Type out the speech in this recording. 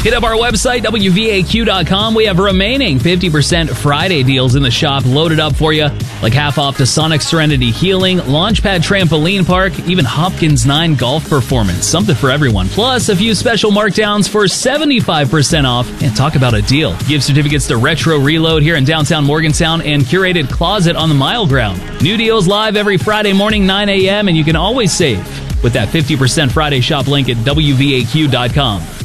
Hit up our website, WVAQ.com. We have remaining 50% Friday deals in the shop loaded up for you, like half off to Sonic Serenity Healing, Launchpad Trampoline Park, even Hopkins 9 Golf Performance. Something for everyone. Plus, a few special markdowns for 75% off. And talk about a deal. Gift certificates to Retro Reload here in downtown Morgantown and Curated Closet on the Mile Ground. New deals live every Friday morning, 9 a.m., and you can always save with that 50% Friday shop link at WVAQ.com.